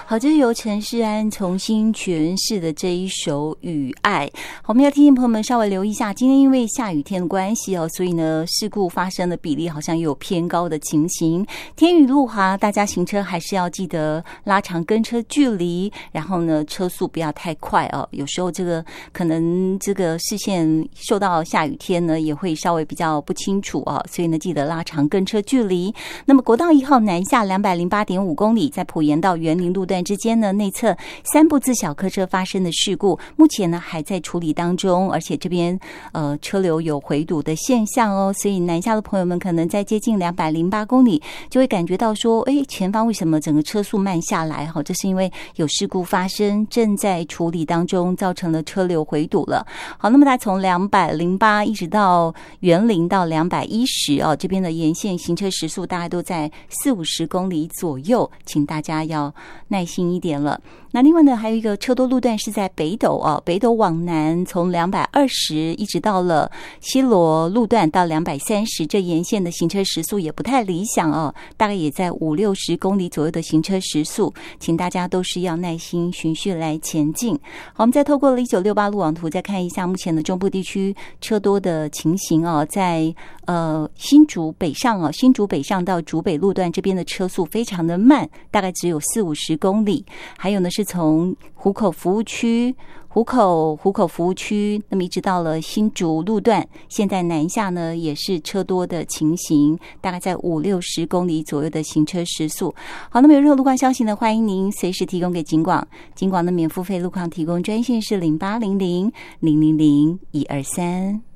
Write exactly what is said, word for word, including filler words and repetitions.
好，这是由陈世安重新诠释的这一首《雨爱》。好，我们要提醒朋友们稍微留意一下，今天因为下雨天的关系哦，所以呢事故发生的比例好像有偏高的情形。天雨路滑，大家行车还是要记得拉长跟车距离，然后呢车速不要太快哦。有时候这个可能这个视线受到下雨天呢也会稍微比较不清楚哦，所以呢记得拉长跟车距离。那么国道一号南下两百零八点五公里，在埔盐到园林路段之间呢，内侧三部自小客车发生的事故，目前呢还在处理当中，而且这边呃车流有回堵的现象哦，所以南下的朋友们可能在接近两百零八公里就会感觉到说，哎，前方为什么整个车速慢下来？哈，这是因为有事故发生，正在处理当中，造成了车流回堵了。好，那么它从两百零八一直到园林到两百一十哦，这边的沿线行车时速大概都在四五十公里左右，请大家要耐心一点了。那另外呢，还有一个车多路段是在北斗哦，北斗往南从两百二十一直到了西螺路段到两百三十，这沿线的行车时速也不太理想哦，大概也在五六十公里左右的行车时速，请大家都是要耐心循序来前进。好，我们再透过了一九六八路网图再看一下目前的中部地区车多的情形哦，在呃新竹北上哦，新竹北上到竹北路段这边的车速非常的慢，大概只有四五十公里。还有呢是从湖口服务区湖口湖口服务区那么一直到了新竹路段，现在南下呢也是车多的情形，大概在五六十公里左右的行车时速。好，那么有任何路况消息呢，欢迎您随时提供给警广，警广的免付费路况提供专线是零八零零零零零一二三。